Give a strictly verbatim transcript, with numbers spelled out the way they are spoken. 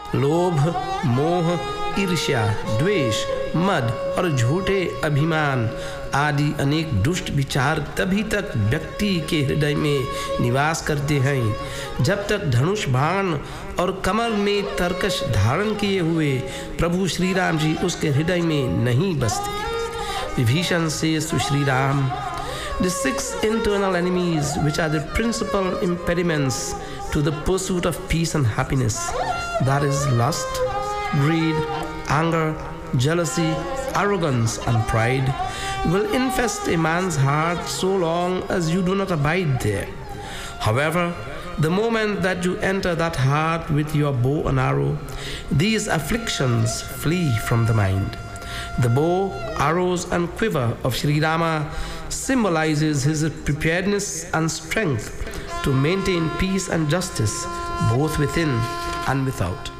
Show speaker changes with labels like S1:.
S1: लोभ, मोह, ईर्ष्या, द्वेष, मद और झूठे अभिमान आदि अनेक दुष्ट विचार तभी तक व्यक्ति के हृदय में निवास करते हैं जब तक धनुष बाण और कमर में तरकश धारण किए हुए प्रभु श्री राम जी उसके हृदय में नहीं बसते। Vibhishan says to Sri Ram, the six internal enemies which are the principal impediments to the pursuit of peace and happiness, that is lust, greed, anger, jealousy, arrogance and pride, will infest a man's heart so long as you do not abide there. However, the moment that you enter that heart with your bow and arrow, these afflictions flee from the mind. The bow, arrows and quiver of Sri Rama symbolizes his preparedness and strength to maintain peace and justice both within and without.